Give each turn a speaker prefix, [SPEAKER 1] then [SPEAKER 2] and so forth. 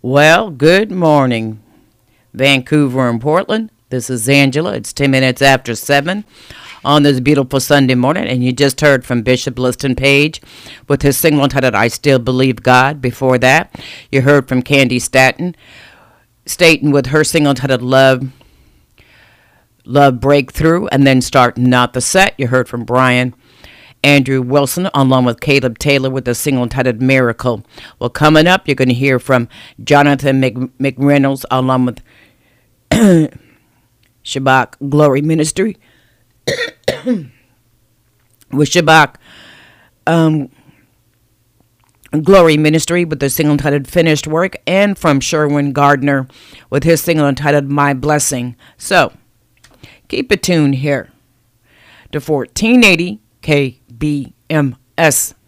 [SPEAKER 1] Well, good morning, Vancouver and Portland. This is Angela. It's 10 minutes after 7 on this beautiful Sunday morning, and you just heard from Bishop Liston Page with his single entitled I Still Believe God. Before that, you heard from Candy Staten with her single entitled Love Breakthrough, and then starting out the set, you heard from Brian Andrew Wilson along with Caleb Taylor with the single entitled Miracle. Well, coming up, you're going to hear from Jonathan McReynolds along with Shabbat Glory Ministry. with Shabbat Glory Ministry with the single entitled Finished Work, and from Sherwin Gardner with his single entitled My Blessing. So, keep it tuned here to 1480 KBMS.